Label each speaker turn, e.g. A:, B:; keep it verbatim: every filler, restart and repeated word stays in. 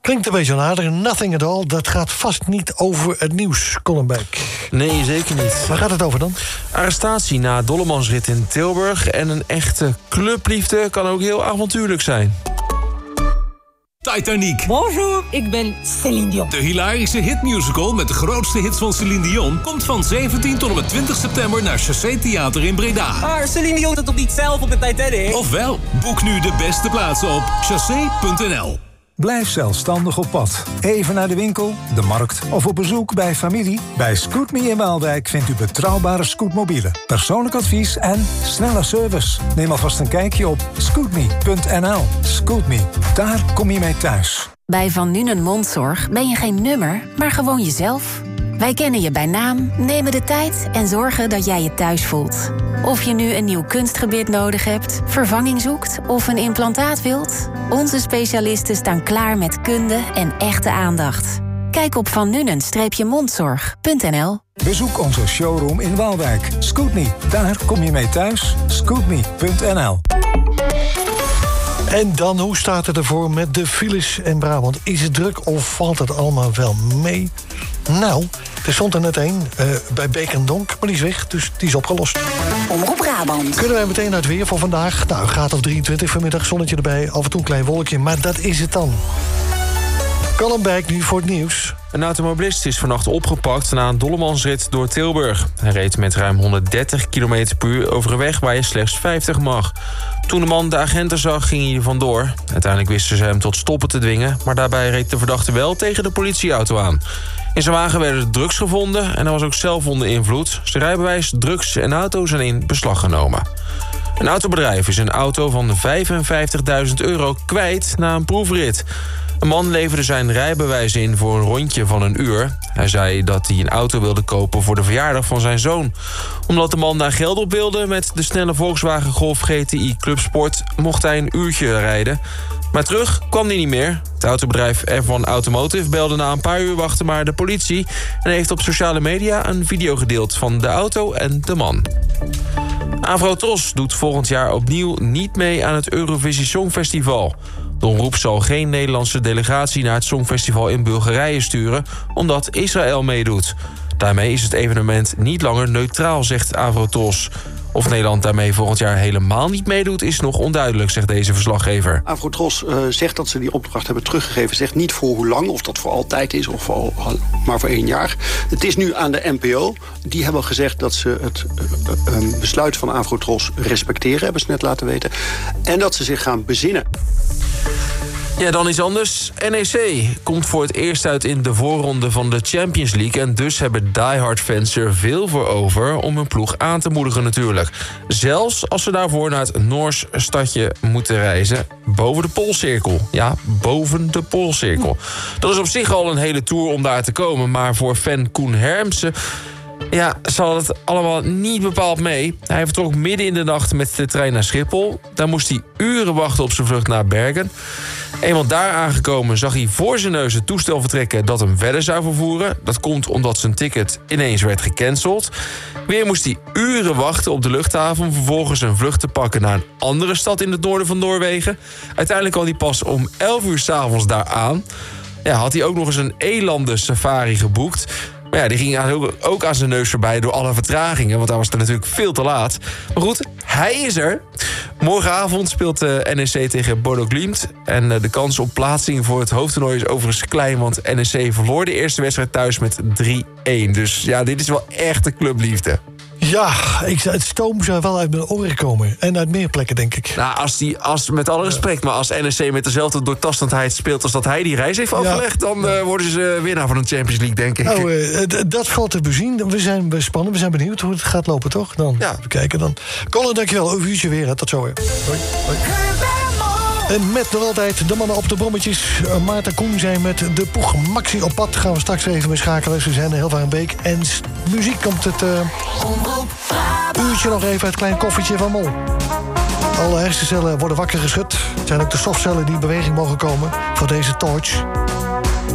A: Klinkt een beetje onaardig. Nothing at all. Dat gaat vast niet over het nieuws, Colin Beck.
B: Nee, zeker niet.
A: Waar gaat het over dan?
B: Arrestatie na Dollemansrit in Tilburg. En een echte clubliefde kan ook heel avontuurlijk zijn.
C: Titanic.
D: Bonjour, ik ben Céline Dion.
C: De hilarische hitmusical met de grootste hits van Céline Dion komt van zeventien tot en met twintig september naar Chassé Theater in Breda.
D: Maar Céline Dion dat toch niet zelf op de Titanic?
C: Ofwel, boek nu de beste plaatsen op chassé punt n l.
E: Blijf zelfstandig op pad. Even naar de winkel, de markt of op bezoek bij familie. Bij Scootme in Waalwijk vindt u betrouwbare scootmobielen, persoonlijk advies en snelle service. Neem alvast een kijkje op scootme punt n l. Scootme, daar kom je mee thuis.
F: Bij Van Nuenen Mondzorg ben je geen nummer, maar gewoon jezelf. Wij kennen je bij naam, nemen de tijd en zorgen dat jij je thuis voelt. Of je nu een nieuw kunstgebit nodig hebt, vervanging zoekt of een implantaat wilt, onze specialisten staan klaar met kunde en echte aandacht. Kijk op van nuenen mondzorg punt n l.
E: Bezoek onze showroom in Waalwijk. Scootme, daar kom je mee thuis. Scootme punt n l.
A: En dan, hoe staat het ervoor met de files in Brabant? Is het druk of valt het allemaal wel mee? Nou, er stond er net een uh, bij Beek en Donk, maar die is weg, dus die is opgelost.
F: Omroep Brabant.
A: Kunnen wij meteen uit weer voor vandaag? Nou, graad of drieëntwintig, vanmiddag zonnetje erbij, af en toe een klein wolkje, maar dat is het dan. Colin Beck nu voor het nieuws.
B: Een automobilist is vannacht opgepakt na een Dollemansrit door Tilburg. Hij reed met ruim honderddertig kilometer per uur over een weg waar je slechts vijftig mag. Toen de man de agenten zag, ging hij er vandoor. Uiteindelijk wisten ze hem tot stoppen te dwingen, maar daarbij reed de verdachte wel tegen de politieauto aan. In zijn wagen werden drugs gevonden en hij was ook zelf onder invloed. Zijn rijbewijs, drugs en auto zijn in beslag genomen. Een autobedrijf is een auto van vijfenvijftigduizend euro kwijt na een proefrit. Een man leverde zijn rijbewijs in voor een rondje van een uur. Hij zei dat hij een auto wilde kopen voor de verjaardag van zijn zoon. Omdat de man daar geld op wilde met de snelle Volkswagen Golf G T I Clubsport, mocht hij een uurtje rijden. Maar terug kwam hij niet meer. Het autobedrijf F één Automotive belde na een paar uur wachten maar de politie en heeft op sociale media een video gedeeld van de auto en de man. Avrotros doet volgend jaar opnieuw niet mee aan het Eurovisie Songfestival. De omroep zal geen Nederlandse delegatie naar het Songfestival in Bulgarije sturen, omdat Israël meedoet. Daarmee is het evenement niet langer neutraal, zegt Avrotros. Of Nederland daarmee volgend jaar helemaal niet meedoet is nog onduidelijk, zegt deze verslaggever.
G: Avrotros uh, zegt dat ze die opdracht hebben teruggegeven. Zegt niet voor hoe lang, of dat voor altijd is, of voor, maar voor één jaar. Het is nu aan de N P O. Die hebben gezegd dat ze het uh, uh, besluit van Avrotros respecteren, hebben ze net laten weten. En dat ze zich gaan bezinnen.
B: Ja, dan iets anders. N E C komt voor het eerst uit in de voorronde van de Champions League. En dus hebben diehard-fans er veel voor over om hun ploeg aan te moedigen natuurlijk. Zelfs als ze daarvoor naar het Noors stadje moeten reizen. Boven de Poolcirkel. Ja, boven de Poolcirkel. Dat is op zich al een hele tour om daar te komen. Maar voor fan Koen Hermsen, ja, zal het allemaal niet bepaald mee. Hij vertrok midden in de nacht met de trein naar Schiphol. Daar moest hij uren wachten op zijn vlucht naar Bergen. Eenmaal daar aangekomen zag hij voor zijn neus het toestel vertrekken dat hem verder zou vervoeren. Dat komt omdat zijn ticket ineens werd gecanceld. Weer moest hij uren wachten op de luchthaven om vervolgens een vlucht te pakken naar een andere stad in het noorden van Noorwegen. Uiteindelijk kwam hij pas om elf uur 's avonds daar aan. Ja, had hij ook nog eens een elanden safari geboekt. Maar ja, die ging ook aan zijn neus voorbij door alle vertragingen, want hij was er natuurlijk veel te laat. Maar goed, hij is er. Morgenavond speelt de N E C tegen Bodo Glimt. En de kans op plaatsing voor het hoofdtoernooi is overigens klein, want N E C verloor de eerste wedstrijd thuis met drie-één. Dus ja, dit is wel echt de clubliefde.
A: Ja, ik, het stoom zou wel uit mijn oren komen. En uit meer plekken, denk ik.
B: Nou, als die, als, met alle respect, maar als N E C met dezelfde doortastendheid speelt als dat hij die reis heeft overlegd, ja, dan uh, worden ze winnaar van de Champions League, denk ik.
A: Nou, uh, d- dat valt te bezien. We zijn bespannen, we zijn benieuwd hoe het gaat lopen, toch? Dan ja. Even kijken dan. Colin, dankjewel. Over een uurtje weer. Hè. Tot zo weer. Hoi. Hoi. En met nog altijd de mannen op de brommetjes. Maarten Koen zijn met de Poeg Maxi op pad. Gaan we straks even mee schakelen. Ze zijn er heel vaak een beek. En muziek komt het uh, uurtje nog even. Het klein koffertje van Mol. Alle hersencellen worden wakker geschud. Het zijn ook de softcellen die in beweging mogen komen voor deze torch.